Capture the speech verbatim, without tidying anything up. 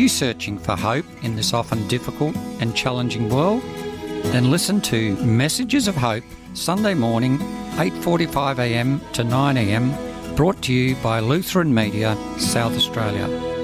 you searching for hope in this often difficult and challenging world? Then listen to Messages of Hope, Sunday morning, eight forty-five a m to nine a m, brought to you by Lutheran Media, South Australia.